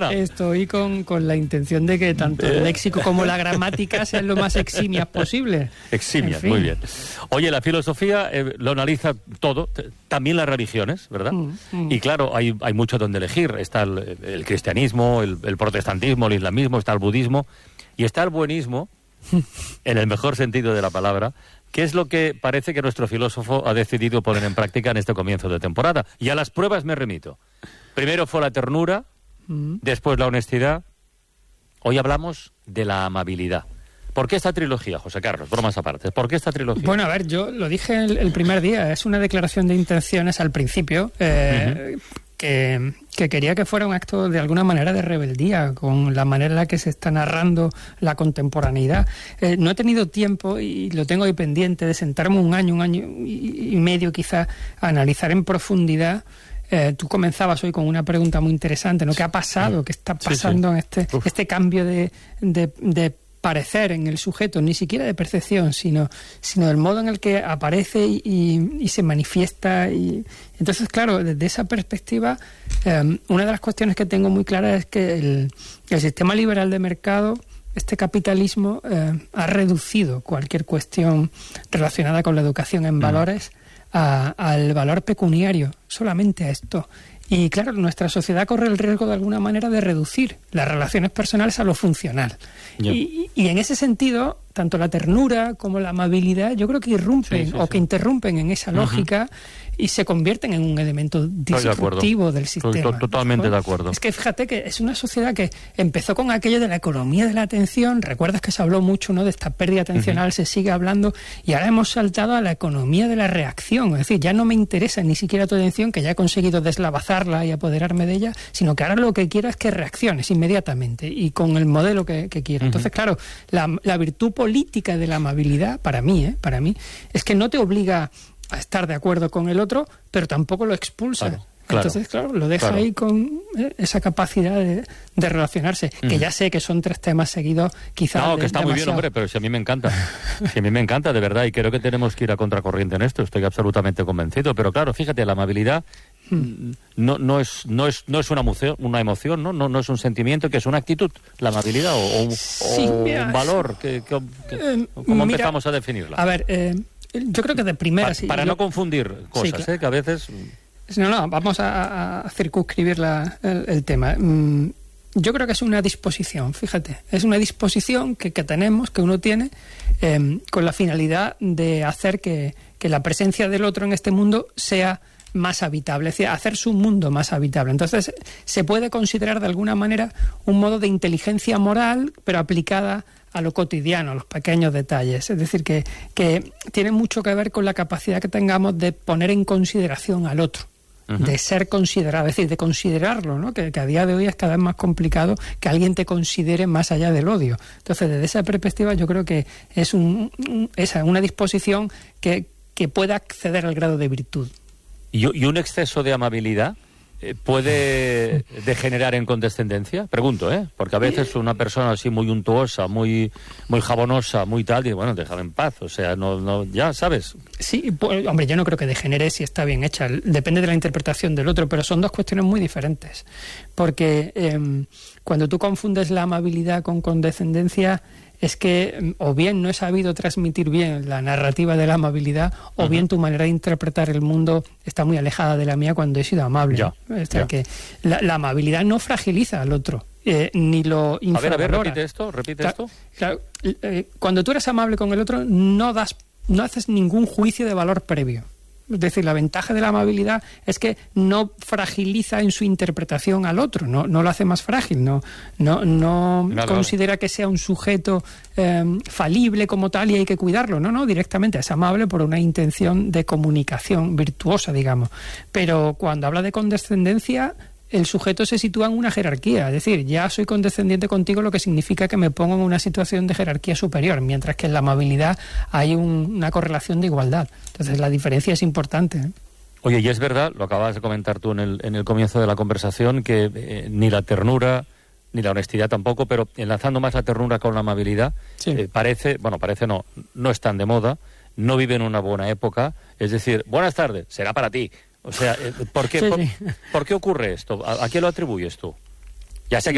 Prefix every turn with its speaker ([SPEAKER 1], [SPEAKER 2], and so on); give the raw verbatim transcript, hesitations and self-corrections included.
[SPEAKER 1] perdona.
[SPEAKER 2] Estoy con, con la intención de que tanto el léxico como la gramática sean lo más eximias posible.
[SPEAKER 1] Eximias,
[SPEAKER 2] en fin.
[SPEAKER 1] muy bien. Oye, la filosofía eh, lo analiza todo, t- también las religiones, ¿verdad?
[SPEAKER 2] Mm, mm.
[SPEAKER 1] Y claro, hay, hay mucho donde elegir. Está el, el cristianismo, el, el protestantismo, el islamismo, está el budismo y está el buenismo, en el mejor sentido de la palabra, que es lo que parece que nuestro filósofo ha decidido poner en práctica en este comienzo de temporada. Y a las pruebas me remito. Primero fue la ternura,
[SPEAKER 2] Mm.
[SPEAKER 1] después la honestidad. Hoy hablamos de la amabilidad. ¿Por qué esta trilogía, José Carlos? Bromas aparte. ¿Por qué esta trilogía?
[SPEAKER 2] Bueno, a ver, yo lo dije el, el primer día, es una declaración de intenciones al principio, eh, uh-huh. que, que quería que fuera un acto de alguna manera de rebeldía con la manera en la que se está narrando la contemporaneidad. Eh, no he tenido tiempo, y lo tengo ahí pendiente, de sentarme un año, un año y, y medio quizás, a analizar en profundidad. Eh, tú comenzabas hoy con una pregunta muy interesante, ¿no? ¿Qué ha pasado? ¿Qué está pasando sí, sí. en este, este cambio de, de, de parecer en el sujeto? Ni siquiera de percepción, sino, sino del modo en el que aparece y, y, y se manifiesta. Y entonces, claro, desde esa perspectiva, eh, una de las cuestiones que tengo muy clara es que el, el sistema liberal de mercado, este capitalismo, eh, ha reducido cualquier cuestión relacionada con la educación en valores a, al valor pecuniario, solamente a esto. Y claro, nuestra sociedad corre el riesgo de alguna manera de reducir las relaciones personales a lo funcional. Yeah. Y, y en ese sentido, tanto la ternura como la amabilidad, yo creo que irrumpen sí, sí, o sí. que interrumpen en esa lógica uh-huh. y se convierten en un elemento disruptivo del sistema.
[SPEAKER 1] Estoy totalmente
[SPEAKER 2] ¿no?
[SPEAKER 1] de acuerdo.
[SPEAKER 2] Es que fíjate que es una sociedad que empezó con aquello de la economía de la atención. Recuerdas que se habló mucho, ¿no?, de esta pérdida atencional, uh-huh. se sigue hablando, y ahora hemos saltado a la economía de la reacción. Es decir, ya no me interesa ni siquiera tu atención, que ya he conseguido deslavazarla y apoderarme de ella, sino que ahora lo que quiero es que reacciones inmediatamente y con el modelo que, que quiero. Uh-huh. Entonces, claro, la, la virtud política de la amabilidad, para mí, ¿eh? para mí, es que no te obliga a estar de acuerdo con el otro, pero tampoco lo expulsa.
[SPEAKER 1] Claro, claro,
[SPEAKER 2] Entonces, claro, lo deja
[SPEAKER 1] claro.
[SPEAKER 2] ahí con eh, esa capacidad de, de relacionarse, mm. que ya sé que son tres temas seguidos, quizás.
[SPEAKER 1] No,
[SPEAKER 2] de,
[SPEAKER 1] que está
[SPEAKER 2] demasiado.
[SPEAKER 1] muy bien, hombre, pero si a mí me encanta. Si a mí me encanta, de verdad, y creo que tenemos que ir a contracorriente en esto, estoy absolutamente convencido. Pero claro, fíjate, la amabilidad mm. no, no, es, no, es, no es una emoción, una emoción ¿no? No, no es un sentimiento, que es una actitud, la amabilidad, o, o, un, sí, o mira, un valor. Que, que, que, eh, ¿Cómo mira, empezamos a definirla?
[SPEAKER 2] A ver, eh, yo creo que de primera...
[SPEAKER 1] Pa,
[SPEAKER 2] sí,
[SPEAKER 1] para
[SPEAKER 2] yo,
[SPEAKER 1] no confundir cosas, sí, claro. ¿eh? Que a veces...
[SPEAKER 2] No, no, vamos a, a circunscribir la, el, el tema. Yo creo que es una disposición, fíjate. Es una disposición que, que tenemos, que uno tiene, eh, con la finalidad de hacer que, que la presencia del otro en este mundo sea más habitable, es decir, hacer su mundo más habitable. Entonces, se puede considerar de alguna manera un modo de inteligencia moral, pero aplicada a lo cotidiano, a los pequeños detalles. Es decir, que, que tiene mucho que ver con la capacidad que tengamos de poner en consideración al otro, uh-huh. de ser considerado, es decir, de considerarlo, ¿no? Que, que a día de hoy es cada vez más complicado que alguien te considere más allá del odio. Entonces, desde esa perspectiva, yo creo que es un, un, esa, una disposición que, que pueda acceder al grado de virtud.
[SPEAKER 1] ¿Y, y un exceso de amabilidad eh, puede degenerar en condescendencia? Pregunto, ¿eh? Porque a veces una persona así muy untuosa, muy muy jabonosa, muy tal, y bueno, déjame en paz, o sea, no, no, ya sabes.
[SPEAKER 2] Sí, pues, hombre, yo no creo que degenere si está bien hecha, depende de la interpretación del otro, pero son dos cuestiones muy diferentes, porque eh, cuando tú confundes la amabilidad con condescendencia, es que o bien no he sabido transmitir bien la narrativa de la amabilidad, o uh-huh. bien tu manera de interpretar el mundo está muy alejada de la mía cuando he sido amable.
[SPEAKER 1] Ya,
[SPEAKER 2] o sea,
[SPEAKER 1] ya.
[SPEAKER 2] que la, la amabilidad no fragiliza al otro, eh, ni lo infravalora.
[SPEAKER 1] A ver, a ver, repite esto, repite
[SPEAKER 2] claro,
[SPEAKER 1] esto.
[SPEAKER 2] Claro, eh, cuando tú eres amable con el otro, no das, no haces ningún juicio de valor previo. Es decir, la ventaja de la amabilidad es que no fragiliza en su interpretación al otro, no, no lo hace más frágil, no, no, no vale, considera vale. que sea un sujeto eh, falible como tal y hay que cuidarlo. No, no, directamente es amable por una intención de comunicación virtuosa, digamos. Pero cuando habla de condescendencia, el sujeto se sitúa en una jerarquía, es decir, ya soy condescendiente contigo, lo que significa que me pongo en una situación de jerarquía superior, mientras que en la amabilidad hay un, una correlación de igualdad. Entonces la diferencia es importante, ¿eh?
[SPEAKER 1] Oye, y es verdad, lo acabas de comentar tú en el, en el comienzo de la conversación, que eh, ni la ternura ni la honestidad tampoco, pero enlazando más la ternura con la amabilidad, sí. eh, parece, bueno, parece no, no están de moda, no viven una buena época, es decir, buenas tardes, será para ti. O sea, ¿por qué, sí, sí. ¿por, ¿por qué ocurre esto? ¿A, a qué lo atribuyes tú? Ya sé que